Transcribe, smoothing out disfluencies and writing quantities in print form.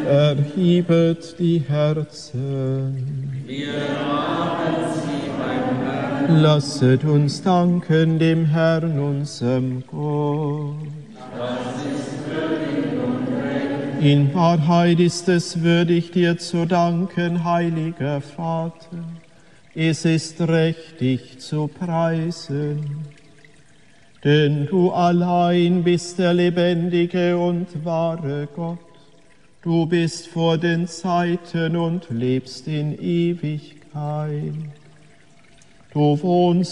Erhebet die Herzen. Lasset uns danken dem Herrn, unserem Gott. In Wahrheit ist es würdig, dir zu danken, heiliger Vater. Es ist recht, dich zu preisen. Denn du allein bist der lebendige und wahre Gott. Du bist vor den Zeiten und lebst in Ewigkeit. Du wohnst